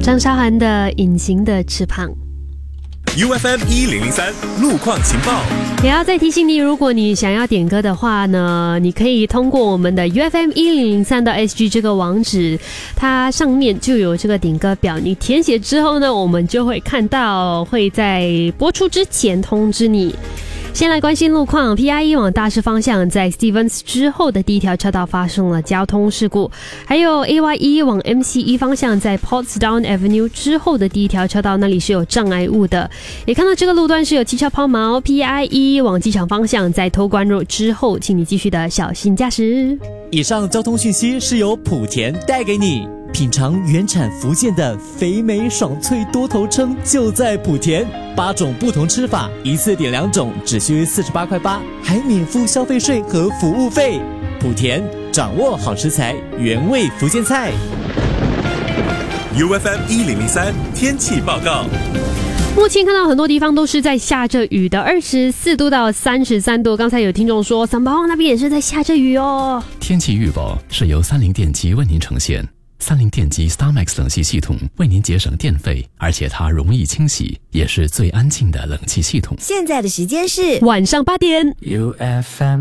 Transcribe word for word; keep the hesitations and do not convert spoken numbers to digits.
张韶涵的《隐形的翅膀》。 U F M 一零零三路况情报， 也要再提醒你，如果你想要点歌的话呢，你可以通过我们的 U F M 一零零三 S G 这个网址，它上面就有这个点歌表，你填写之后呢，我们就会看到，会在播出之前通知你。先来关心路况 ，P I E 往大势方向在 Stevens 之后的第一条车道发生了交通事故，还有 A Y E 往 M C E 方向在 Portsdown Avenue 之后的第一条车道那里是有障碍物的，也看到这个路段是有汽车抛锚 ，P I E 往机场方向在偷关路之后，请你继续的小心驾驶。 以上交通讯息是由莆田带给你。品尝原产福建的肥美爽脆多头称就在莆田，八种不同吃法，一次点两种，只需四十八块八，还免付消费税和服务费。莆田掌握好食材，原味福建菜。 U F M 一零零三天气报告。 目前看到很多地方都是在下着雨的，二十四度到三十三度。刚才有听众说，三八旺那边也是在下着雨哦。 天气预报是由三菱电机为您呈现。三菱电机 StarMax 冷气系统为您节省电费，而且它容易清洗，也是最安静的冷气系统。 现在的时间是晚上八点。 U F M